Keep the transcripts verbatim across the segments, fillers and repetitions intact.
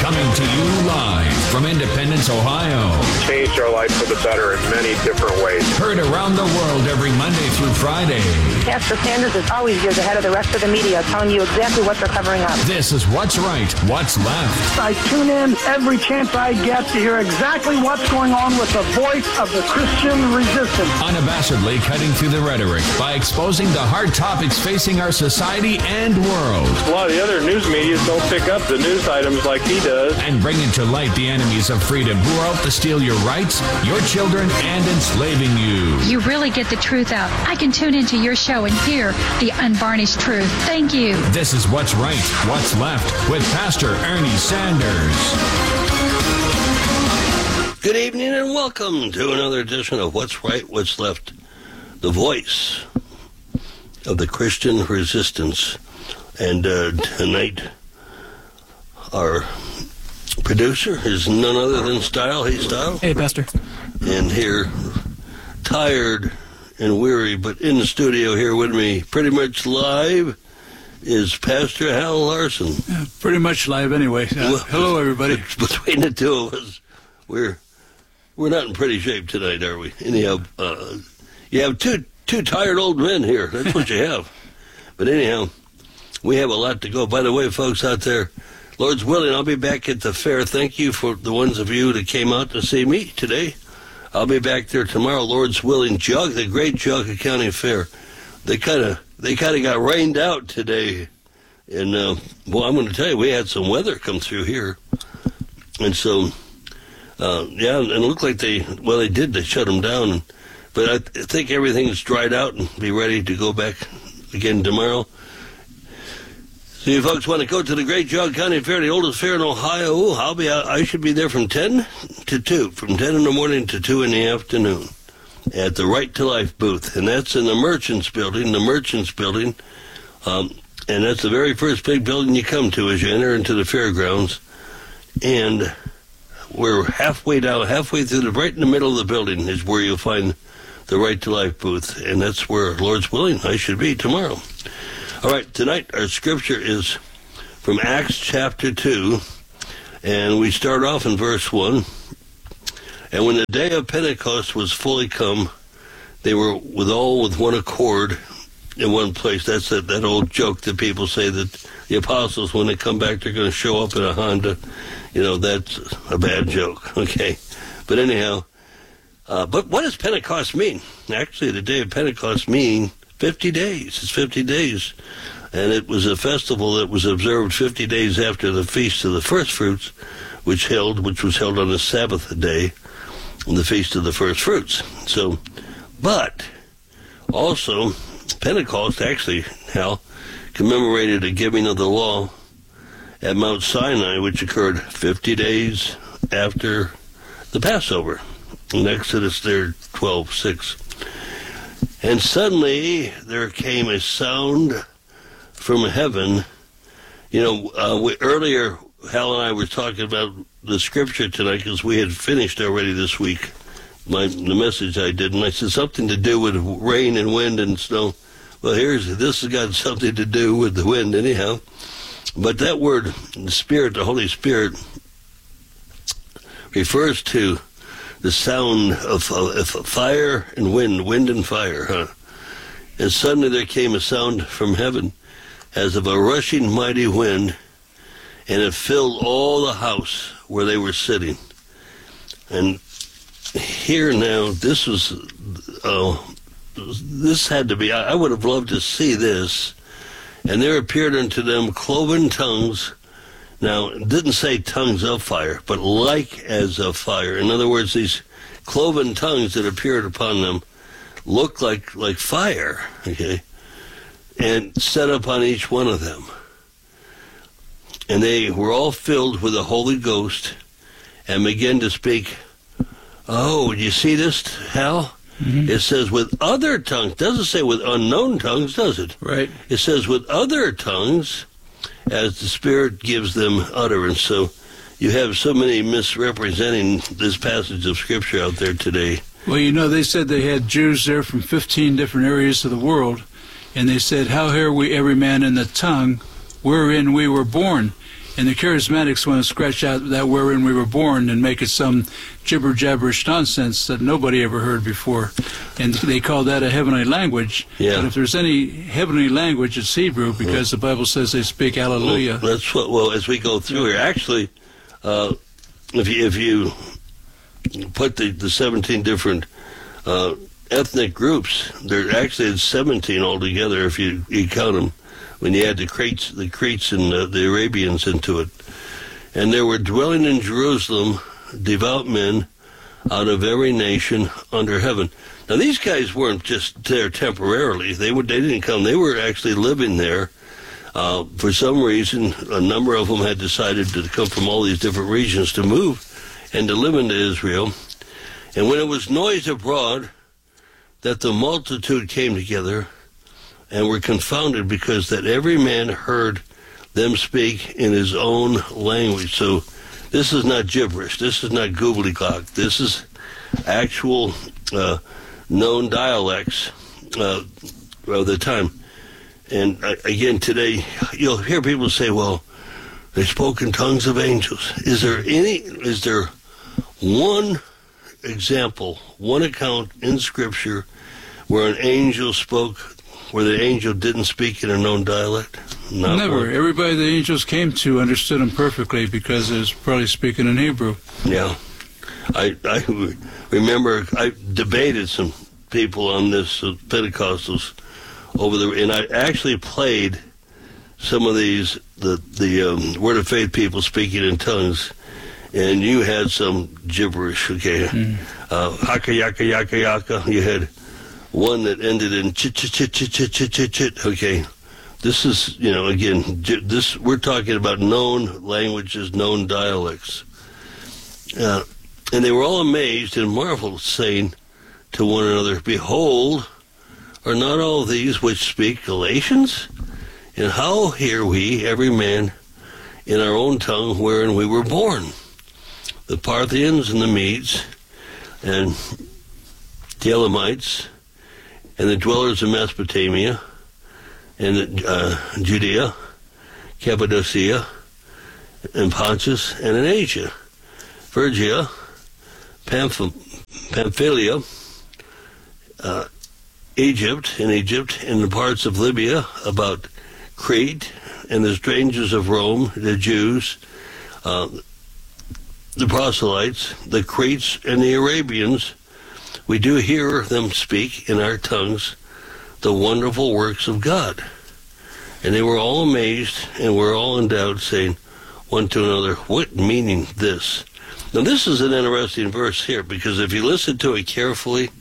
Coming to you live from Independence, Ohio. Changed our life for the better in many different ways. Heard around the world every Monday through Friday. Pastor Sanders is always years ahead of the rest of the media, telling you exactly what they're covering up. This is What's Right, What's Left. I tune in every chance I get to hear exactly what's going on with the voice of the Christian resistance. Unabashedly cutting through the rhetoric by exposing the hard topics facing our society and world. A lot of the other news media don't pick up the news items like he does. And bringing to light the enemies of freedom who are out to steal your rights, your children, and enslaving you. You really get the truth out. I can tune into your show and hear the unvarnished truth. Thank you. This is What's Right, What's Left with Pastor Ernie Sanders. Good evening and welcome to another edition of What's Right, What's Left, the voice of the Christian resistance. And uh, tonight, our producer is none other than Style. Hey, Style. Hey, Pastor. And here, tired and weary, but in the studio here with me, pretty much live, is Pastor Hal Larson. Yeah, pretty much live anyway. Uh, well, hello, everybody. Between the two of us, we're we're not in pretty shape tonight, are we? Anyhow, uh, you have two two tired old men here. That's what you have. But anyhow, we have a lot to go. By the way, folks out there, Lord's willing, I'll be back at the fair. Thank you for the ones of you that came out to see me today. I'll be back there tomorrow, Lord's willing. Jug, the great Jug County Fair. They kind of they kind of got rained out today, and uh, well, I'm going to tell you, we had some weather come through here, and so uh, yeah, and it looked like they well they did they shut them down, but I th- think everything's dried out and be ready to go back again tomorrow. So you folks want to go to the Great Jug County Fair, the oldest fair in Ohio? I'll be out, I should be there from ten to two, from ten in the morning to two in the afternoon at the Right to Life booth. And that's in the Merchants Building, the Merchants Building. Um, and that's the very first big building you come to as you enter into the fairgrounds. And we're halfway down, halfway through, the right in the middle of the building is where you'll find the Right to Life booth. And that's where, Lord's willing, I should be tomorrow. All right, tonight our scripture is from Acts chapter two, and we start off in verse one. And when the day of Pentecost was fully come, they were with all with one accord in one place. That's that, that old joke that people say that the apostles, when they come back, they're going to show up in a Honda. You know, that's a bad joke, okay? But anyhow, uh, but what does Pentecost mean? Actually, the day of Pentecost means fifty days. It's fifty days. And it was a festival that was observed fifty days after the Feast of the First Fruits, which held, which was held on the Sabbath day, the Feast of the First Fruits. So, but also, Pentecost actually, Hal, commemorated the giving of the law at Mount Sinai, which occurred fifty days after the Passover. In Exodus there, twelve six. And suddenly there came a sound from heaven. You know, uh, we, earlier Hal and I were talking about the scripture tonight because we had finished already this week, my the message I did, and I said something to do with rain and wind and snow. Well, here's this has got something to do with the wind anyhow. But that word, the Spirit, the Holy Spirit, refers to the sound of, of fire and wind, wind and fire, huh? And suddenly there came a sound from heaven as of a rushing mighty wind, and it filled all the house where they were sitting. And here now, this was, oh, this had to be, I, I would have loved to see this. And there appeared unto them cloven tongues. Now, it didn't say tongues of fire, but like as of fire. In other words, these cloven tongues that appeared upon them looked like, like fire, okay, and set upon each one of them. And they were all filled with the Holy Ghost and began to speak. Oh, you see this, Hal? Mm-hmm. It says with other tongues. It doesn't say with unknown tongues, does it? Right. It says with other tongues as the Spirit gives them utterance. So you have so many misrepresenting this passage of Scripture out there today. Well, you know, they said they had Jews there from fifteen different areas of the world, and they said, how hear we every man in the tongue wherein we were born? And the charismatics want to scratch out that wherein we were born and make it some gibber-jabberish nonsense that nobody ever heard before. And they call that a heavenly language. Yeah. But if there's any heavenly language, it's Hebrew, because the Bible says they speak hallelujah. Well, that's what, well, as we go through here, actually, uh, if you, if you put the, the seventeen different uh, ethnic groups, there actually is seventeen altogether if you, you count them, when you add the Cretes, the Cretes and uh, the Arabians into it. And there were dwelling in Jerusalem devout men out of every nation under heaven. Now, these guys weren't just there temporarily. They were, they didn't come. They were actually living there. Uh, for some reason, a number of them had decided to come from all these different regions to move and to live into Israel. And when it was noised abroad that the multitude came together and were confounded, because that every man heard them speak in his own language. So this is not gibberish. This is not gobbledygook. This is actual uh, known dialects uh, of the time. And uh, again, today, you'll hear people say, well, they spoke in tongues of angels. Is there any, is there one example, one account in Scripture where an angel spoke, where the angel didn't speak in a known dialect? Not Never. one. Everybody the angels came to understood them perfectly, because it was probably speaking in Hebrew. Yeah. I, I remember I debated some people on this, uh, Pentecostals, over the, and I actually played some of these, the, the um, Word of Faith people speaking in tongues, and you had some gibberish, okay? Mm. Uh, haka, yaka, yaka, yaka. You had one that ended in chit, chit, chit, chit, chit, chit, chit, chit. Okay. This is, you know, again, this, we're talking about known languages, known dialects. Uh, and they were all amazed and marveled, saying to one another, behold, are not all these which speak Galatians? And how hear we, every man, in our own tongue wherein we were born? The Parthians and the Medes and the Elamites and the dwellers of Mesopotamia and uh, Judea, Cappadocia, and Pontus, and in Asia, Phrygia, Pamph- Pamphylia, uh, Egypt, in Egypt, and the parts of Libya, about Crete, and the strangers of Rome, the Jews, uh, the proselytes, the Cretes, and the Arabians. We do hear them speak in our tongues the wonderful works of God. And they were all amazed, and were all in doubt, saying one to another, what meaning this? Now, this is an interesting verse here, because if you listen to it carefully,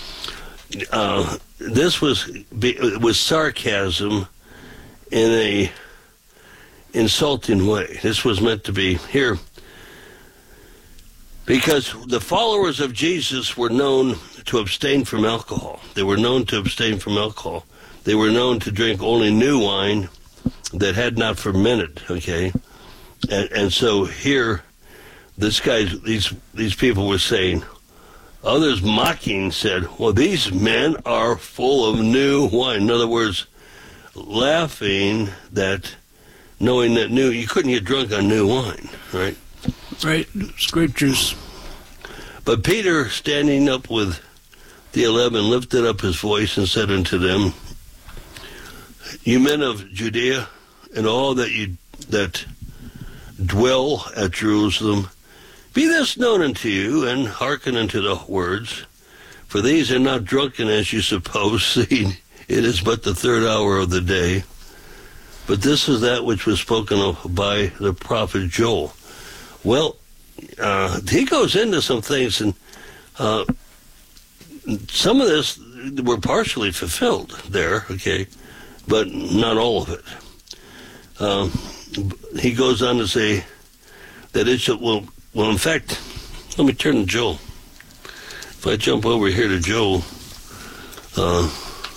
uh, this was it was sarcasm in a insulting way. This was meant to be here, because the followers of Jesus were known to abstain from alcohol. They were known to abstain from alcohol. They were known to drink only new wine that had not fermented, okay? And, and so here, this guy, these these people were saying, others mocking said, well, these men are full of new wine. In other words, laughing that, knowing that new, you couldn't get drunk on new wine, right? Right, it's grape juice. But Peter, standing up with the eleven, lifted up his voice and said unto them, you men of Judea, and all that you that dwell at Jerusalem, be this known unto you, and hearken unto the words. For these are not drunken as you suppose, seeing it is but the third hour of the day. But this is that which was spoken of by the prophet Joel. Well, uh, he goes into some things, and uh, some of this were partially fulfilled there, okay, but not all of it. Um, he goes on to say that it shall, well, well, in fact, let me turn to Joel. If I jump over here to Joel, uh,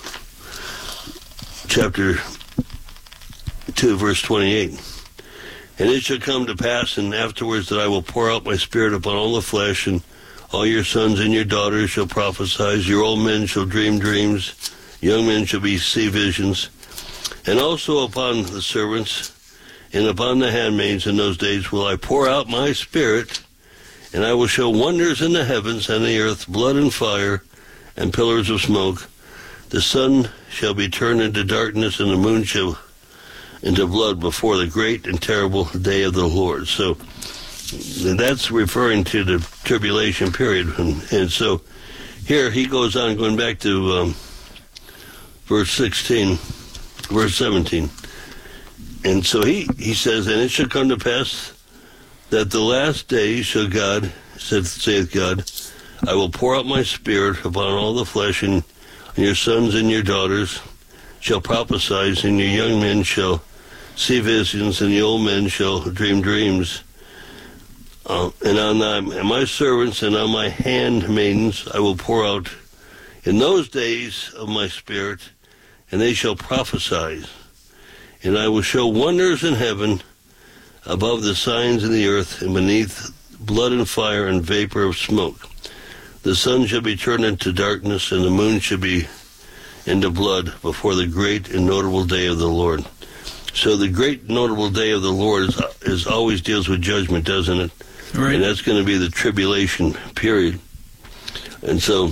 chapter two, verse twenty-eight. And it shall come to pass, and afterwards, that I will pour out my spirit upon all the flesh, and all your sons and your daughters shall prophesy, your old men shall dream dreams, young men shall be see visions, and also upon the servants and upon the handmaids in those days will I pour out my Spirit, and I will show wonders in the heavens and the earth, blood and fire, and pillars of smoke. The sun shall be turned into darkness, and the moon shall into blood before the great and terrible day of the Lord. So that's referring to the tribulation period. And, and so here he goes on, going back to um, verse sixteen, verse seventeen. And so he, he says, and it shall come to pass that the last days shall God, saith, saith God, I will pour out my Spirit upon all the flesh, and your sons and your daughters shall prophesy, and your young men shall see visions, and the old men shall dream dreams. Uh, and on thy, and my servants and on my handmaidens I will pour out in those days of my Spirit, and they shall prophesy. And I will show wonders in heaven, above the signs in the earth, and beneath blood and fire and vapor of smoke. The sun shall be turned into darkness, and the moon shall be into blood before the great and notable day of the Lord. So the great notable day of the Lord is, is always deals with judgment, doesn't it? Right. And that's going to be the tribulation period. And so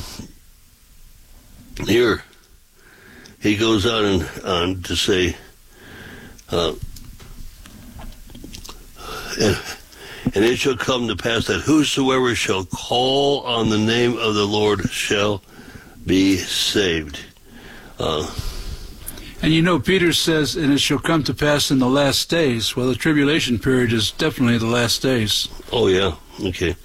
here he goes on and on to say, uh, and, and it shall come to pass that whosoever shall call on the name of the Lord shall be saved. Uh, And you know, Peter says, and it shall come to pass in the last days. Well, the tribulation period is definitely the last days. oh, yeah, okay.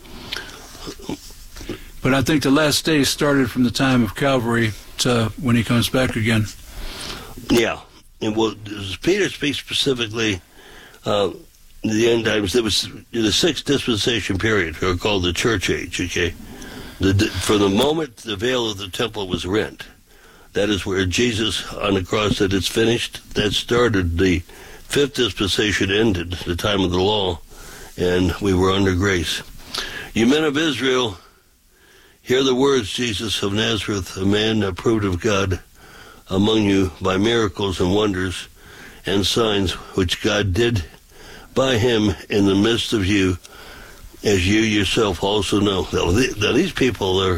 But I think the last days started from the time of Calvary to when he comes back again. Yeah. And well, Peter speaks specifically uh, the end times. There was the sixth dispensation period, or called the church age, okay? The, the, for the moment the veil of the temple was rent, that is where Jesus on the cross said it's finished. That started the fifth dispensation, ended the time of the law, and we were under grace. You men of Israel, hear the words, Jesus of Nazareth, a man approved of God among you by miracles and wonders and signs which God did by him in the midst of you, as you yourself also know. Now, these people are